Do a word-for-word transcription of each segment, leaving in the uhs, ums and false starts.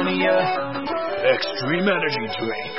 me a extreme energy drink.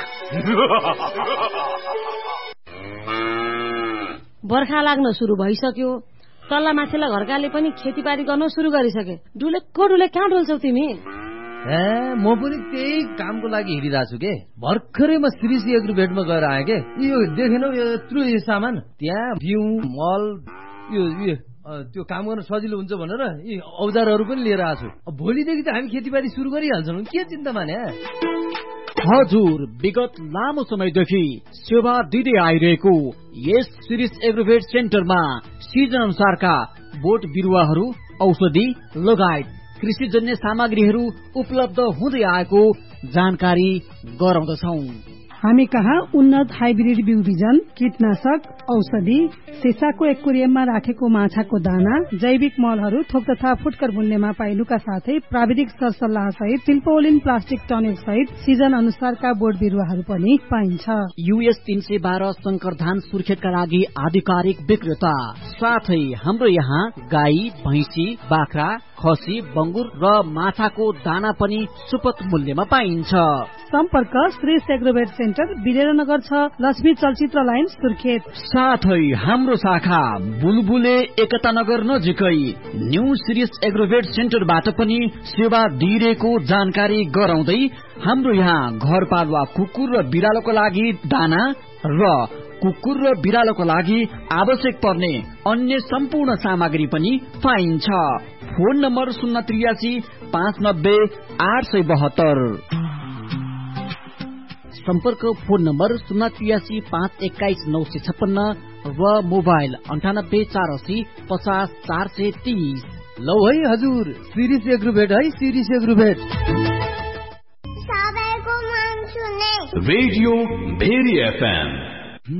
बर्खा लाग्न सुरु भइसक्यो। तल्ला माथिल्ला घरकाले पनि खेतीबारी गर्न सुरु गरिसके। डुले को डुले कहाँ डुल्छौ तिमी? ए म पनि त्यही कामको लागि हिँडिरहेको छु के। भर्खरै म श्रीसी एग्रोभेटमा गएर आएँ के। यो देखेनौ यत्रो सामान, त्यहाँ बिउ मल यो त्यो काम गर्न सजिलो हुन्छ भनेर यी औजारहरू पनि लिएर आएको छु। भोलिदेखि त हामी खेतीबारी सुरु गरिहाल्छौँ, के चिन्ता माने। हजुर, विगत लामो समयदेखि सेवा दिँदै आइरहेको यस शिरीष एग्रोभेट सेन्टरमा सिजन अनुसारका बोट बिरुवाहरू, औषधि लगायत कृषिजन्य सामग्रीहरू उपलब्ध हुँदै आएको जानकारी गराउँदछौ। हामी कहाँ उन्नत हाइब्रिड बिउ बिजन, कीटनाशक, औषधि, सिसाको एक्वेरियममा राखेको माछाको दाना, जैविक मलहरू, थोक तथा फुटकर मूल्यमा पाइनुका साथै प्राविधिक सरसल्लाह सहित सिल्पोलिन प्लास्टिक टनेल सहित सिजन अनुसारका बोट बिरुवाहरू पनि पाइन्छ। युएस तीन सय बाह्र शंकर धान सुर्खेतका लागि आधिकारिक विक्रेता। साथै हाम्रो यहाँ गाई, भैंसी, बाख्रा, खसी, बंगुर र माछाको दाना पनि सुपथ मूल्यमा पाइन्छ। सम्पर्क श्री एग्रोभेट सेन्टर, वीरेन्द्रनगर छ, लक्ष्मी चलचित्र लाइन, सुर्खेत। साथै हाम्रो शाखा बुलबुले एकता नगर नजिकै न्यू श्री एग्रोभेट सेन्टरबाट पनि सेवा दिइरहेको जानकारी गराउँदै हाम्रो यहाँ घरपालुवा कुकुर र बिरालोको लागि दाना र कुकुर र बिरालोको लागि आवश्यक पर्ने अन्य सम्पूर्ण सामग्री पनि पाइन्छ। फोन नम्बर शून्य त्रियासी पाँच नब्बे आठ सय बहत्तर। सम्पर्क फोन नम्बर शून्य त्रियासी पाँच एक्काइस नौ सय छप्पन्न र मोबाइल अन्ठानब्बे चार असी पचास चार सय तीस। लौ है हजुर, शिरीष एग्रोभेट है, Shirish aggravate. Radio very FM